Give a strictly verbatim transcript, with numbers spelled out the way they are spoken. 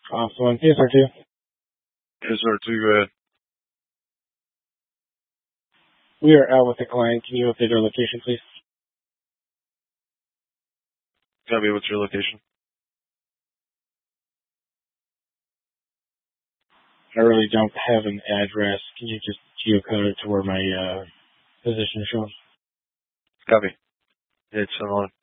Awesome. On P S R two. P S R two, go ahead. We are out with the client. Can you update our location, please? Copy, what's your location? I really don't have an address. Can you just geocode it to where my uh, position shows? Copy. It's on.